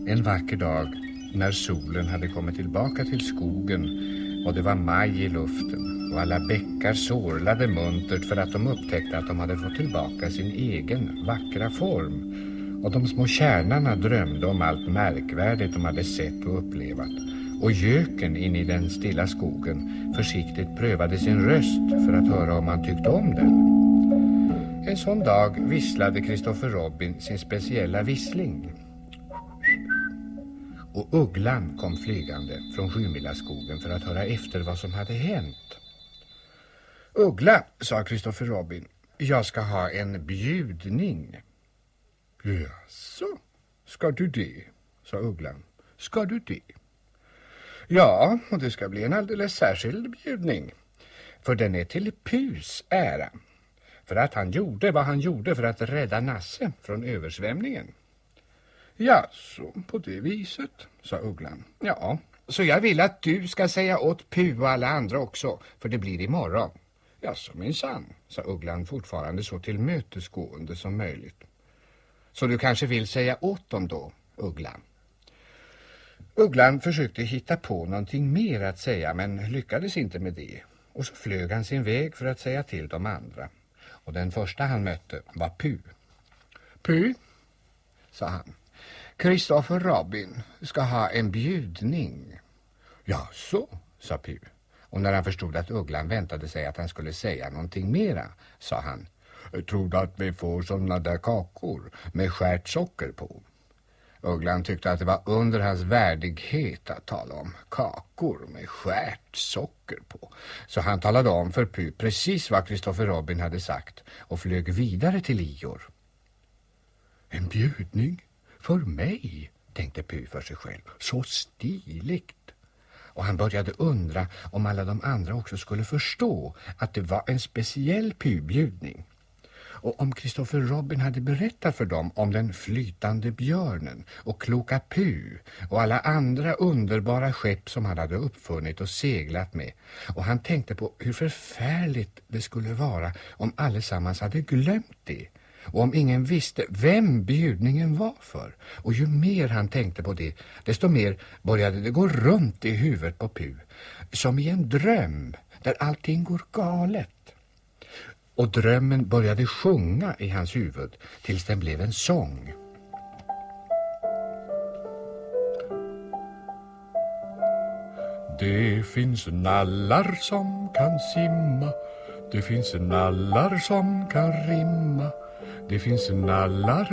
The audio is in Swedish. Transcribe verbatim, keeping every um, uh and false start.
En vacker dag när solen hade kommit tillbaka till skogen och det var maj i luften och alla bäckar sorlade muntert för att de upptäckte att de hade fått tillbaka sin egen vackra form, och de små kärnarna drömde om allt märkvärdigt de hade sett och upplevat, och göken in i den stilla skogen försiktigt prövade sin röst för att höra om han tyckte om den. En sån dag visslade Christopher Robin sin speciella vissling. Och ugglan kom flygande från Sjumilaskogen för att höra efter vad som hade hänt. Uggla, sa Christopher Robin, jag ska ha en bjudning. Jaså, ska du det, sa ugglan. Ska du det? Ja, och det ska bli en alldeles särskild bjudning. För den är till Pus ära. För att han gjorde vad han gjorde för att rädda Nasse från översvämningen. Ja, så på det viset, sa ugglan. Ja, så jag vill att du ska säga åt Pu och alla andra också, för det blir imorgon. Ja, så minsann, sa ugglan fortfarande så tillmötesgående som möjligt. Så du kanske vill säga åt dem då, ugglan? Ugglan försökte hitta på någonting mer att säga, men lyckades inte med det. Och så flög han sin väg för att säga till de andra. Och den första han mötte var Pu. Pu, sa han. Christopher Robin ska ha en bjudning. Ja, så, sa Pu. Och när han förstod att ugglan väntade sig att han skulle säga någonting mera, sa han. Tror du att vi får sådana där kakor med skärt socker på? Ugglan tyckte att det var under hans värdighet att tala om kakor med skärt socker på. Så han talade om för Pu precis vad Christopher Robin hade sagt och flög vidare till Ior. En bjudning? För mig, tänkte Pu för sig själv. Så stiligt. Och han började undra om alla de andra också skulle förstå att det var en speciell Pu-bjudning. Och om Christopher Robin hade berättat för dem om den flytande björnen och kloka Pu och alla andra underbara skepp som han hade uppfunnit och seglat med. Och han tänkte på hur förfärligt det skulle vara om allesammans hade glömt det. Och om ingen visste vem bjudningen var för. Och ju mer han tänkte på det, desto mer började det gå runt i huvudet på Pu. Som i en dröm där allting går galet. Och drömmen började sjunga i hans huvud tills den blev en sång. Det finns nallar som kan simma. Det finns nallar som kan rimma. Det finns nallar